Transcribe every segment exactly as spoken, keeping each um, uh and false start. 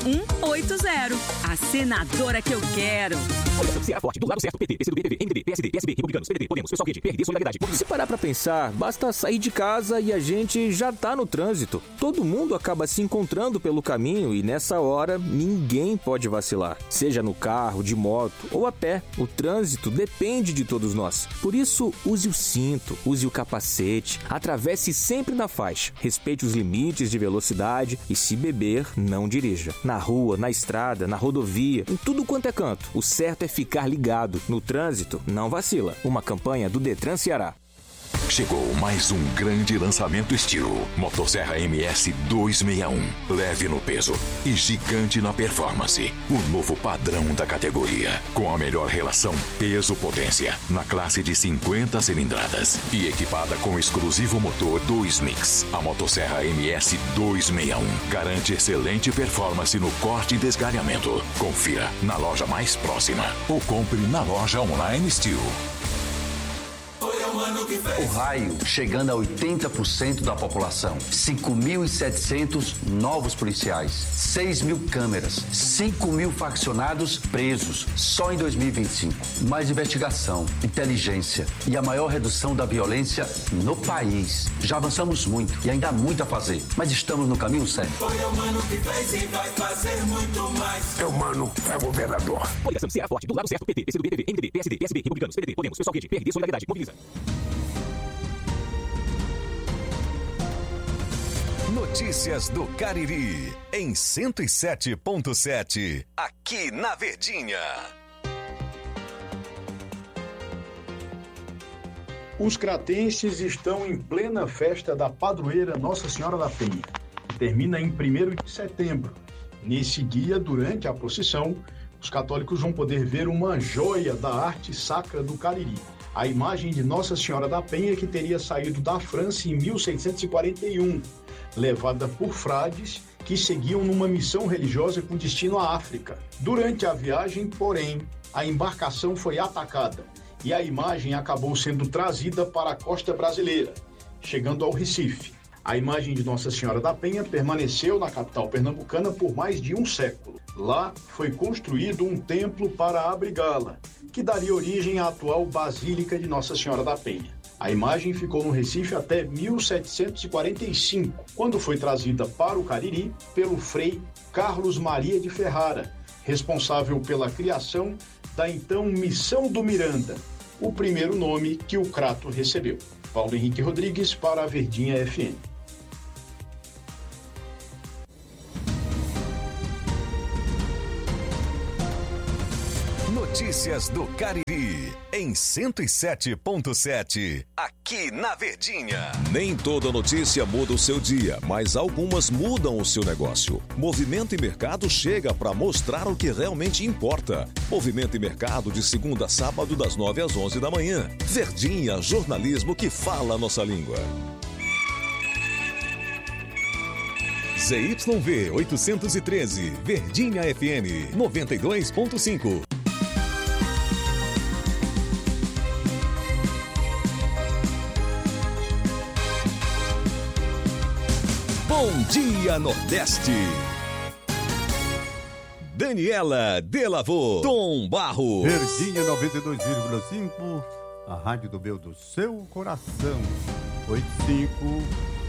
um oito zero. A senadora que eu quero. Ceará Forte, do lado certo, P T, P C do B, P V, M D B, P S D, P S B, Republicanos, P D T, Podemos, Pessoal Rede, P R D, Solidariedade. Se parar pra pensar, basta sair de casa e a gente já tá no trânsito. Todo mundo acaba se encontrando pelo caminho e nessa hora ninguém pode vacilar. Seja no carro, de moto ou a pé, o trânsito depende de todos nós. Por isso, use o cinto, use o capacete, atravesse sempre na faixa, respeite os limites de velocidade e, se beber, não dirija. Na rua, na estrada, na rodovia, em tudo quanto é canto, o certo é ficar ligado. No trânsito, não vacila. Uma campanha do Detran Ceará. Chegou mais um grande lançamento estilo. Motosserra M S duzentos e sessenta e um. Leve no peso e gigante na performance. O novo padrão da categoria. Com a melhor relação peso-potência. Na classe de cinquenta cilindradas. E equipada com o exclusivo motor dois mix. A Motosserra M S duzentos e sessenta e um. Garante excelente performance no corte e desgalhamento. Confira na loja mais próxima. Ou compre na loja online Steel. O raio chegando a oitenta por cento da população, cinco mil e setecentos novos policiais, seis mil câmeras, cinco mil faccionados presos só em dois mil e vinte e cinco. Mais investigação, inteligência e a maior redução da violência no país. Já avançamos muito e ainda há muito a fazer, mas estamos no caminho certo. Foi o Mano que fez e vai fazer muito mais. É o Mano, é o governador. Coligação Ceará Forte, do lado certo, P T, P C do B, P V, M D B, P S D, P S B, Republicanos, P D T, Podemos, Pessoal Rede, P R D, Solidariedade. Mobiliza. Notícias do Cariri, em cento e sete ponto sete, aqui na Verdinha. Os cratenses estão em plena festa da padroeira Nossa Senhora da Penha. Termina em primeiro de setembro. Nesse dia, durante a procissão, os católicos vão poder ver uma joia da arte sacra do Cariri. A imagem de Nossa Senhora da Penha, que teria saído da França em mil seiscentos e quarenta e um, levada por frades que seguiam numa missão religiosa com destino à África. Durante a viagem, porém, a embarcação foi atacada e a imagem acabou sendo trazida para a costa brasileira, chegando ao Recife. A imagem de Nossa Senhora da Penha permaneceu na capital pernambucana por mais de um século. Lá foi construído um templo para abrigá-la, que daria origem à atual Basílica de Nossa Senhora da Penha. A imagem ficou no Recife até mil setecentos e quarenta e cinco, quando foi trazida para o Cariri pelo frei Carlos Maria de Ferrara, responsável pela criação da então Missão do Miranda, o primeiro nome que o Crato recebeu. Paulo Henrique Rodrigues para a Verdinha F M. Notícias do Cariri, em cento e sete ponto sete, aqui na Verdinha. Nem toda notícia muda o seu dia, mas algumas mudam o seu negócio. Movimento e Mercado chega para mostrar o que realmente importa. Movimento e Mercado de segunda a sábado, das nove às onze da manhã. Verdinha, jornalismo que fala a nossa língua. Z Y V oitocentos e treze, Verdinha F M noventa e dois ponto cinco. Bom Dia Nordeste. Daniela Delavô, Tom Barros. Verdinha noventa e dois vírgula cinco, a rádio do meu, do seu coração. oito cinco.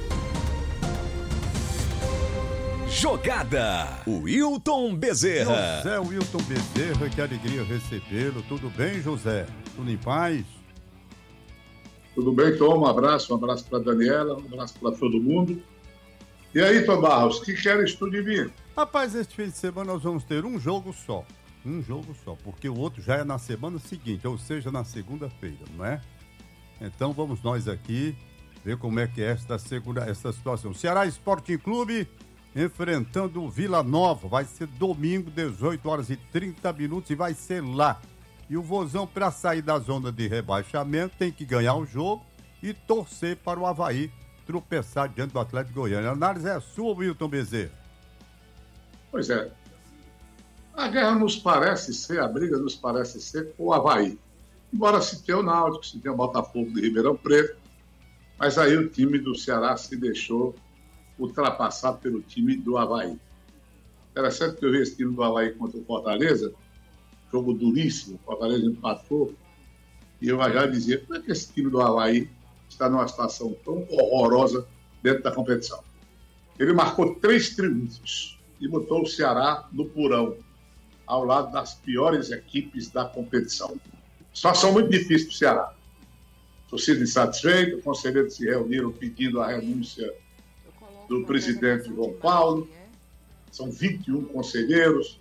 Jogada, Wilton Bezerra. José Wilton Bezerra, que alegria recebê-lo. Tudo bem, José? Tudo em paz? Tudo bem, Tom? Um abraço, um abraço para a Daniela, um abraço para todo mundo. E aí, Tom Barros, que queres tu de mim? Rapaz, este fim de semana nós vamos ter um jogo só. Um jogo só, porque o outro já é na semana seguinte, ou seja, na segunda-feira, não é? Então vamos nós aqui ver como é que é esta, segunda, esta situação. Ceará Sporting Clube enfrentando o Vila Nova. Vai ser domingo, dezoito horas e trinta minutos, e vai ser lá. E o Vozão, para sair da zona de rebaixamento, tem que ganhar o jogo e torcer para o Avaí tropeçar diante do Atlético Goiano. A análise é sua, Wilton Bezerra. Pois é. A guerra nos parece ser, a briga nos parece ser com o Avaí. Embora se tenha o Náutico, se tenha o Botafogo de Ribeirão Preto, mas aí o time do Ceará se deixou ultrapassar pelo time do Avaí. Interessante que eu vi esse time do Avaí contra o Fortaleza, jogo duríssimo, o Fortaleza empatou, e eu já dizia, como é que esse time do Avaí está numa situação tão horrorosa dentro da competição? Ele marcou três triunfos e botou o Ceará no porão, ao lado das piores equipes da competição. Situação muito difícil para o Ceará. Torcida insatisfeita, os conselheiros se reuniram pedindo a renúncia do presidente João Paulo. São vinte e um conselheiros.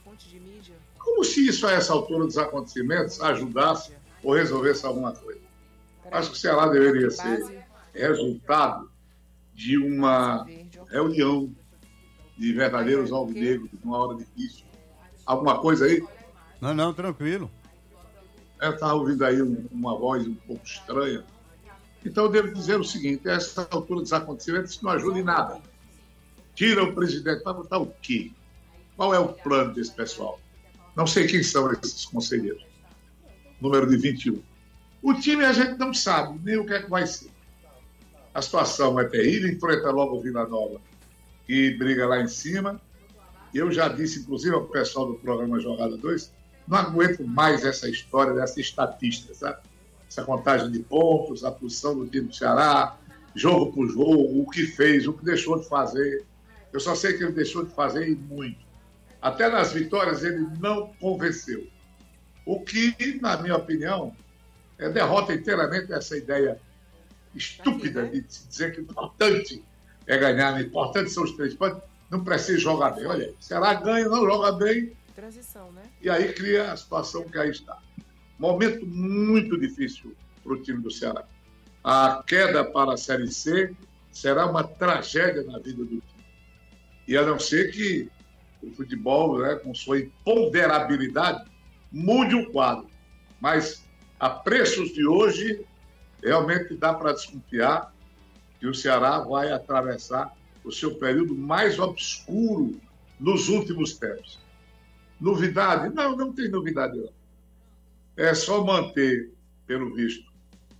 Como se isso, a essa altura dos acontecimentos, ajudasse ou resolvesse alguma coisa. Acho que o Ceará deveria ser resultado de uma reunião de verdadeiros alvinegros numa hora difícil. Alguma coisa aí? Não, não, tranquilo. Eu estava ouvindo aí um, uma voz um pouco estranha. Então eu devo dizer o seguinte, a essa altura dos acontecimentos, isso não ajuda em nada. Tira o presidente, vai botar o quê? Qual é o plano desse pessoal? Não sei quem são esses conselheiros. Número de vinte e um. O time a gente não sabe nem o que é que vai ser. A situação é terrível, enfrenta logo o Vila Nova, que briga lá em cima. Eu já disse, inclusive, ao pessoal do programa Jogada dois, não aguento mais essa história, dessa estatística, sabe? Essa contagem de pontos, a posição do time do Ceará, jogo por jogo, o que fez, o que deixou de fazer. Eu só sei que ele deixou de fazer e muito. Até nas vitórias ele não convenceu. O que, na minha opinião, é derrota inteiramente essa ideia estúpida de se dizer que o importante é ganhar, o importante são os três pontos, não precisa jogar bem. Olha, o Ceará ganha, não joga bem, transição, né? E aí cria a situação que aí está. Momento muito difícil para o time do Ceará. A queda para a Série C será uma tragédia na vida do time. E a não ser que o futebol, né, com sua imponderabilidade, mude o quadro. Mas a preços de hoje, realmente dá para desconfiar que o Ceará vai atravessar o seu período mais obscuro nos últimos tempos. Novidade? Não, não tem novidade não. É só manter, pelo visto,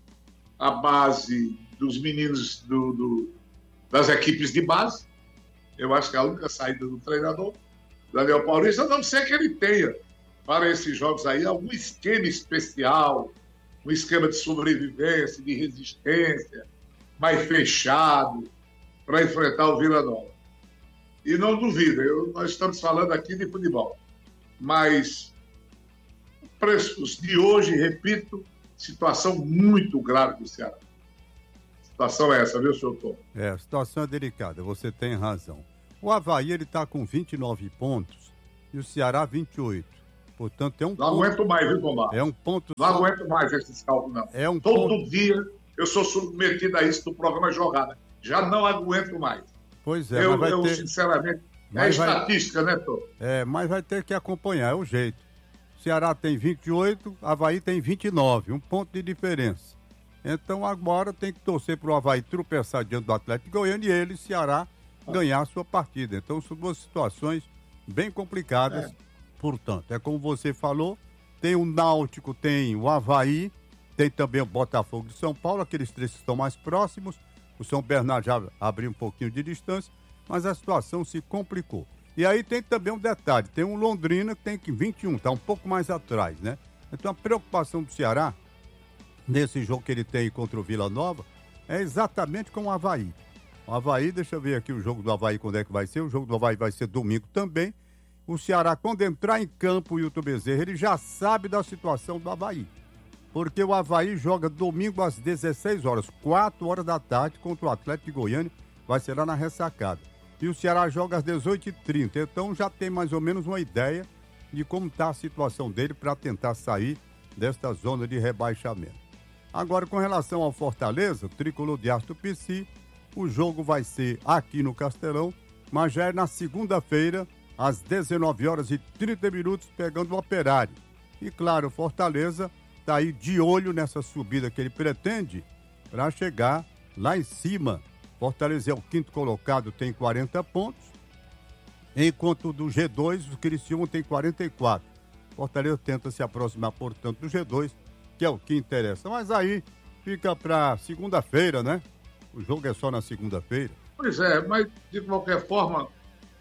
a base dos meninos do, do, das equipes de base. Eu acho que é a única saída do treinador, Daniel Paulista, a não ser que ele tenha, para esses jogos aí, algum esquema especial, um esquema de sobrevivência, de resistência, mais fechado, para enfrentar o Vila Nova. E não duvida, eu, nós estamos falando aqui de futebol. Mas preços de hoje, repito, situação muito grave do Ceará. A situação é essa, viu, senhor Tom? É, a situação é delicada, você tem razão. O Avaí, ele está com vinte e nove pontos e o Ceará vinte e oito. Portanto, é um Não ponto... aguento mais, viu, Tomás? É um ponto... Não aguento mais esses cálculos, não. É um Todo ponto... dia eu sou submetido a isso do programa Jogada. Já não aguento mais. Pois é, eu, mas vai eu ter... sinceramente... Mas é vai... estatística, né, Tom? É, mas vai ter que acompanhar, é o jeito. O Ceará tem vinte e oito, Avaí tem vinte e nove, um ponto de diferença. Então agora tem que torcer para o Avaí tropeçar diante do Atlético Goiano e ele, Ceará, ganhar a sua partida. Então são duas situações bem complicadas. É. Portanto, é como você falou, tem o Náutico, tem o Avaí, tem também o Botafogo de São Paulo, aqueles três que estão mais próximos. O São Bernardo já abriu um pouquinho de distância, mas a situação se complicou. E aí tem também um detalhe, tem um Londrina que tem vinte e um, está um pouco mais atrás, né? Então a preocupação do Ceará, nesse jogo que ele tem contra o Vila Nova, é exatamente com o Avaí. O Avaí, deixa eu ver aqui o jogo do Avaí, quando é que vai ser. O jogo do Avaí vai ser domingo também. O Ceará, quando entrar em campo, o Hilton Bezerra, ele já sabe da situação do Avaí. Porque o Avaí joga domingo às dezesseis horas, quatro horas da tarde, contra o Atlético de Goiânia, vai ser lá na Ressacada. E o Ceará joga às dezoito e trinta, então já tem mais ou menos uma ideia de como está a situação dele para tentar sair desta zona de rebaixamento. Agora, com relação ao Fortaleza, o Tricolor de Aço P C, o jogo vai ser aqui no Castelão, mas já é na segunda-feira, às dezenove horas e trinta minutos, pegando o Operário. E claro, o Fortaleza está aí de olho nessa subida que ele pretende para chegar lá em cima. Fortaleza é o quinto colocado, tem quarenta pontos, enquanto do G dois, o Criciúma tem quarenta e quatro. Fortaleza tenta se aproximar, portanto, do G dois, que é o que interessa. Mas aí fica para segunda-feira, né? O jogo é só na segunda-feira. Pois é, mas de qualquer forma,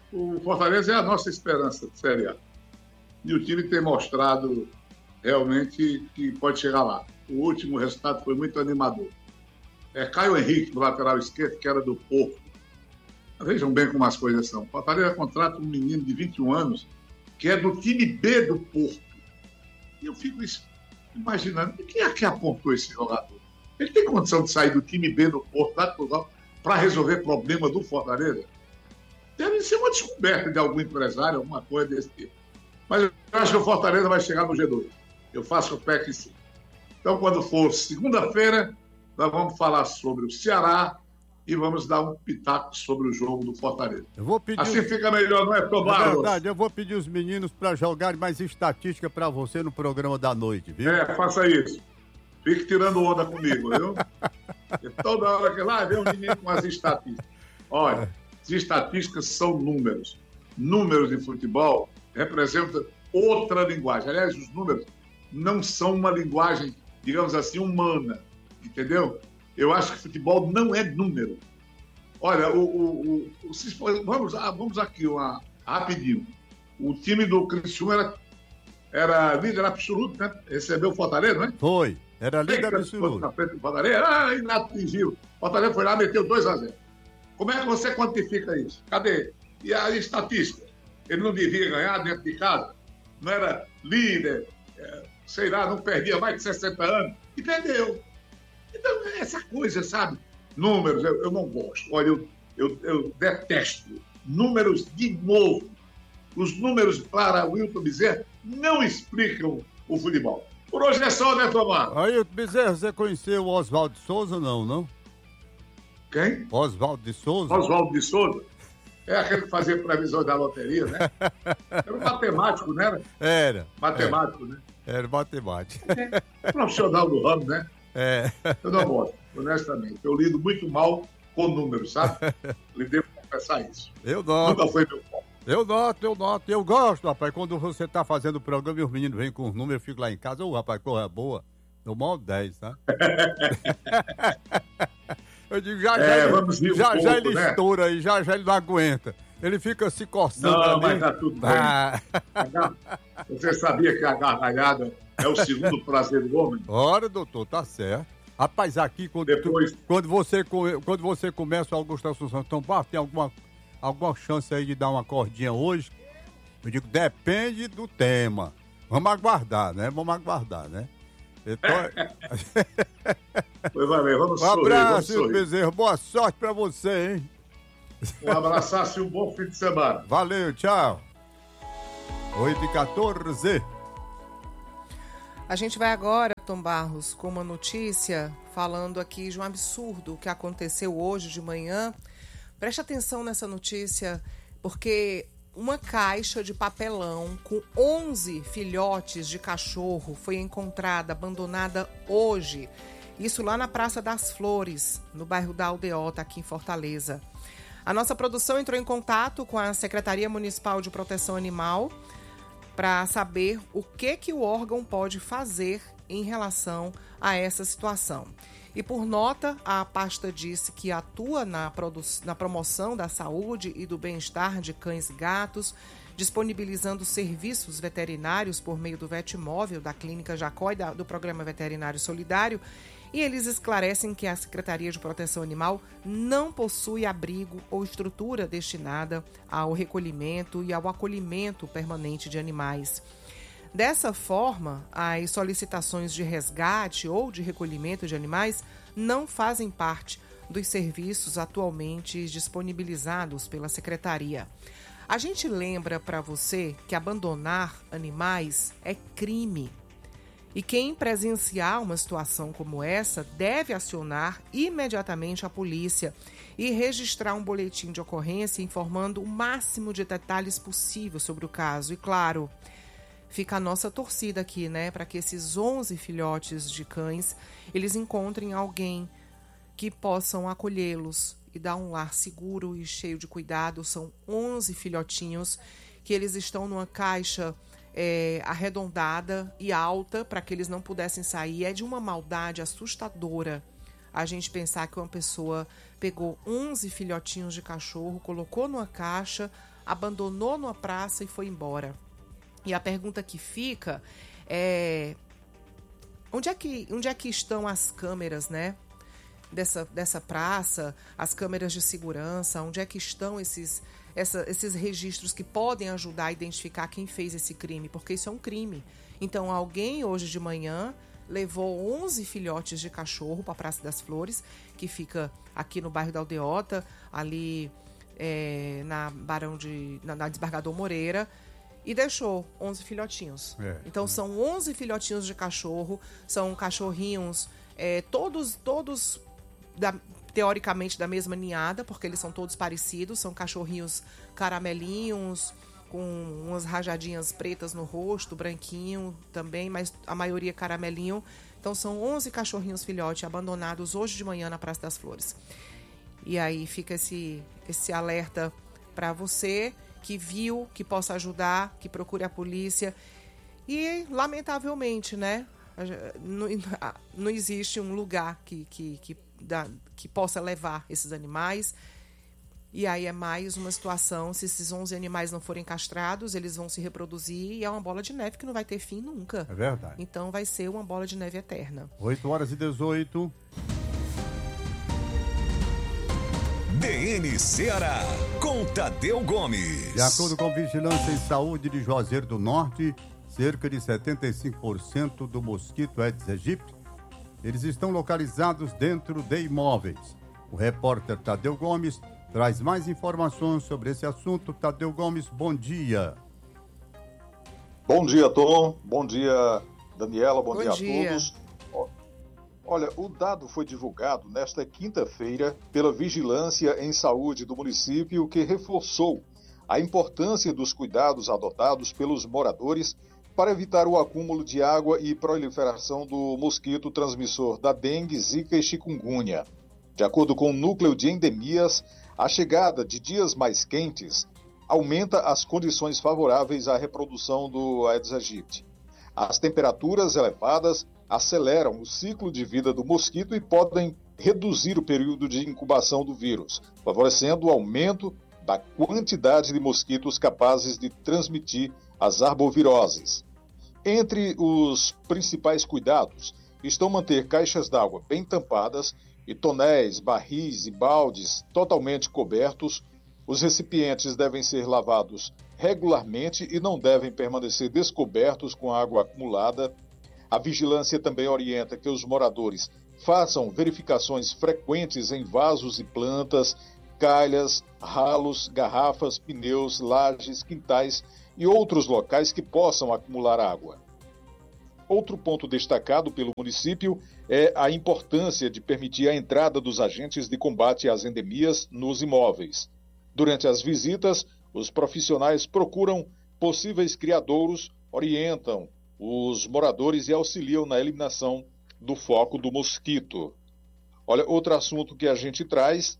o Fortaleza é a nossa esperança de Série A. E o time tem mostrado realmente que pode chegar lá. O último resultado foi muito animador. É Caio Henrique, do lateral esquerdo, que era do Porto. Vejam bem como as coisas são. O Fortaleza contrata um menino de vinte e um anos, que é do time B do Porto. E eu fico imaginando, quem é que apontou esse jogador? Ele tem condição de sair do time B do Porto para resolver problema do Fortaleza? Deve ser uma descoberta de algum empresário, alguma coisa desse tipo. Mas eu acho que o Fortaleza vai chegar no G dois. Eu faço o pé que sim. Então, quando for segunda-feira, nós vamos falar sobre o Ceará e vamos dar um pitaco sobre o jogo do Fortaleza. Eu vou pedir assim os... fica melhor, não é, Tomás? É verdade, eu vou pedir os meninos para jogarem mais estatística para você no programa da noite, viu? É, faça isso. Fique tirando onda comigo, viu? E toda hora que lá vem um menino com as estatísticas. Olha, as estatísticas são números. Números de futebol representam outra linguagem. Aliás, os números não são uma linguagem, digamos assim, humana, entendeu? Eu acho que futebol não é número. Olha, o, o, o, vamos, vamos aqui uma, rapidinho. O time do Criciúma era, era líder absoluto, né? Recebeu o Fortaleza, né? Foi, era líder absoluto. Na frente do Fortaleza, ah, inatingível. O Fortaleza foi lá e meteu dois a zero. Como é que você quantifica isso? Cadê? E a estatística? Ele não devia ganhar dentro de casa? Não era líder, é, sei lá, não perdia mais de sessenta anos? E perdeu. Então, essa coisa, sabe? Números, eu, eu não gosto. Olha, eu, eu, eu detesto. Números, de novo. Os números para o Wilton Bezerra não explicam o futebol. Por hoje é só, né, Tomás? Aí, Wilton Bezerra, você conheceu o Oswaldo de Souza, não, não? Quem? Oswaldo de Souza. Oswaldo de Souza? É aquele que fazia previsões da loteria, né? Era um matemático, né? Era. Matemático, era. né? Era matemático. É, profissional do ramo, né? É. Eu não gosto, honestamente. Eu lido muito mal com números, sabe? Eu devo confessar isso. Eu noto. Nunca foi meu ponto. Eu noto, eu noto. Eu gosto, rapaz. Quando você tá fazendo o programa e os meninos vêm com os números, eu fico lá em casa. Ô, rapaz, corra boa. No mal dez, tá? Eu digo, já é, já, vamos ele, um já, pouco, já ele né? estoura aí, já já ele não aguenta. Ele fica se coçando não, ali. Mas tá tudo bem. Ah. Você sabia que a gargalhada é o segundo prazer do homem? Ora, doutor, tá certo. Rapaz, aqui, quando, Depois... tu, quando, você, quando você começa o Augusto Assunção, então, pá, tem alguma, alguma chance aí de dar uma cordinha hoje? Eu digo, depende do tema. Vamos aguardar, né? Vamos aguardar, né? Então... Pois vai ver, vamos um sorrir. Um abraço, Wilton Bezerra. Boa sorte pra você, hein? Um abraço e um bom fim de semana. Valeu, tchau. oito e quatorze. A gente vai agora, Tom Barros, com uma notícia falando aqui de um absurdo que aconteceu hoje de manhã. Preste atenção nessa notícia, porque uma caixa de papelão com onze filhotes de cachorro foi encontrada, abandonada hoje. Isso lá na Praça das Flores, no bairro da Aldeota, aqui em Fortaleza. A nossa produção entrou em contato com a Secretaria Municipal de Proteção Animal para saber o que, que o órgão pode fazer em relação a essa situação. E por nota, a pasta disse que atua na, produ- na promoção da saúde e do bem-estar de cães e gatos, disponibilizando serviços veterinários por meio do Vetmóvel, da Clínica Jacó e da, do Programa Veterinário Solidário. E eles esclarecem que a Secretaria de Proteção Animal não possui abrigo ou estrutura destinada ao recolhimento e ao acolhimento permanente de animais. Dessa forma, as solicitações de resgate ou de recolhimento de animais não fazem parte dos serviços atualmente disponibilizados pela Secretaria. A gente lembra para você que abandonar animais é crime. E quem presenciar uma situação como essa deve acionar imediatamente a polícia e registrar um boletim de ocorrência informando o máximo de detalhes possível sobre o caso. E claro, fica a nossa torcida aqui, né, para que esses onze filhotes de cães, eles encontrem alguém que possam acolhê-los e dar um lar seguro e cheio de cuidado. São onze filhotinhos que eles estão numa caixa É, arredondada e alta para que eles não pudessem sair. É de uma maldade assustadora a gente pensar que uma pessoa pegou onze filhotinhos de cachorro, colocou numa caixa, abandonou numa praça e foi embora. E a pergunta que fica é... Onde é que, onde é que estão as câmeras, né? Dessa, dessa praça, as câmeras de segurança, onde é que estão esses, essa, esses registros que podem ajudar a identificar quem fez esse crime, porque isso é um crime. Então, alguém hoje de manhã levou onze filhotes de cachorro para a Praça das Flores, que fica aqui no bairro da Aldeota, ali é, na Barão de, na, na Desembargador Moreira, e deixou onze filhotinhos. É, então, é. são onze filhotinhos de cachorro, são cachorrinhos, é, todos, todos da, teoricamente da mesma ninhada, porque eles são todos parecidos, são cachorrinhos caramelinhos, com umas rajadinhas pretas no rosto, branquinho também, mas a maioria caramelinho. Então, são onze cachorrinhos filhotes abandonados hoje de manhã na Praça das Flores. E aí fica esse, esse alerta para você que viu, que possa ajudar, que procure a polícia. E, lamentavelmente, né, não, não existe um lugar que, que, que, dá, que possa levar esses animais. E aí é mais uma situação, se esses onze animais não forem castrados, eles vão se reproduzir e é uma bola de neve que não vai ter fim nunca. É verdade. Então vai ser uma bola de neve eterna. oito horas e dezoito. D N Ceará, com Tadeu Gomes. De acordo com Vigilância em Saúde de Juazeiro do Norte, cerca de setenta e cinco por cento do mosquito Aedes aegypti, eles estão localizados dentro de imóveis. O repórter Tadeu Gomes traz mais informações sobre esse assunto. Tadeu Gomes, bom dia. Bom dia, Tom. Bom dia, Daniela. Bom, bom dia, dia a todos. Olha, o dado foi divulgado nesta quinta-feira pela Vigilância em Saúde do município, que reforçou a importância dos cuidados adotados pelos moradores para evitar o acúmulo de água e proliferação do mosquito transmissor da dengue, zika e chikungunya. De acordo com o Núcleo de Endemias, a chegada de dias mais quentes aumenta as condições favoráveis à reprodução do Aedes aegypti. As temperaturas elevadas aceleram o ciclo de vida do mosquito e podem reduzir o período de incubação do vírus, favorecendo o aumento da quantidade de mosquitos capazes de transmitir as arboviroses. Entre os principais cuidados estão manter caixas d'água bem tampadas e tonéis, barris e baldes totalmente cobertos. Os recipientes devem ser lavados regularmente e não devem permanecer descobertos com água acumulada. A vigilância também orienta que os moradores façam verificações frequentes em vasos e plantas, calhas, ralos, garrafas, pneus, lajes, quintais e outros locais que possam acumular água. Outro ponto destacado pelo município é a importância de permitir a entrada dos agentes de combate às endemias nos imóveis. Durante as visitas, os profissionais procuram possíveis criadouros, orientam os moradores e auxiliam na eliminação do foco do mosquito. Olha, outro assunto que a gente traz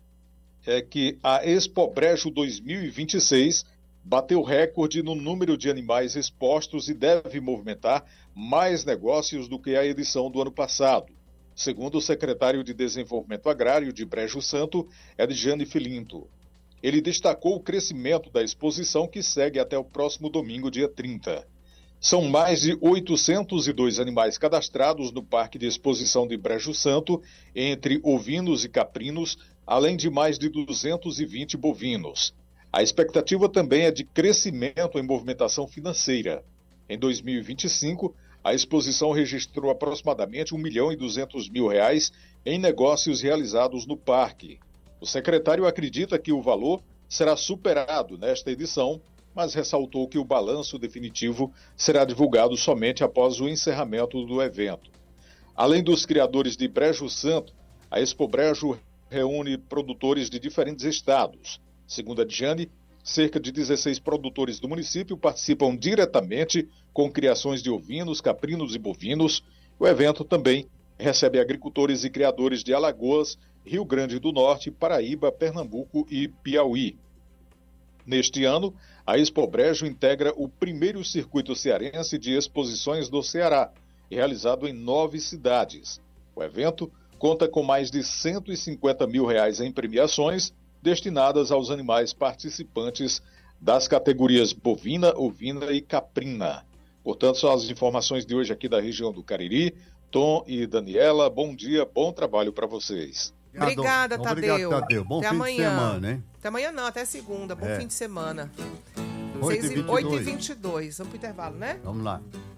é que a Expobrejo dois mil e vinte e seis bateu recorde no número de animais expostos e deve movimentar mais negócios do que a edição do ano passado, segundo o secretário de Desenvolvimento Agrário de Brejo Santo, Edjane Filinto. Ele destacou o crescimento da exposição, que segue até o próximo domingo, dia trinta. São mais de oitocentos e dois animais cadastrados no Parque de Exposição de Brejo Santo, entre ovinos e caprinos, além de mais de duzentos e vinte bovinos. A expectativa também é de crescimento em movimentação financeira. Em dois mil e vinte e cinco, a exposição registrou aproximadamente um milhão e duzentos mil reais em negócios realizados no parque. O secretário acredita que o valor será superado nesta edição, mas ressaltou que o balanço definitivo será divulgado somente após o encerramento do evento. Além dos criadores de Brejo Santo, a Expobrejo reúne produtores de diferentes estados. Segundo a Diane, cerca de dezesseis produtores do município participam diretamente com criações de ovinos, caprinos e bovinos. O evento também recebe agricultores e criadores de Alagoas, Rio Grande do Norte, Paraíba, Pernambuco e Piauí. Neste ano, a Expobrejo integra o primeiro circuito cearense de exposições do Ceará, realizado em nove cidades. O evento conta com mais de cento e cinquenta mil reais em premiações destinadas aos animais participantes das categorias bovina, ovina e caprina. Portanto, são as informações de hoje aqui da região do Cariri. Tom e Daniela, bom dia, bom trabalho para vocês. Obrigada, Tadeu. Obrigado, Tadeu. Bom até fim amanhã. de semana, hein? Até amanhã não, até segunda. Bom é. fim de semana. oito e vinte e dois. oito e vinte e dois. Vamos pro intervalo, né? Vamos lá.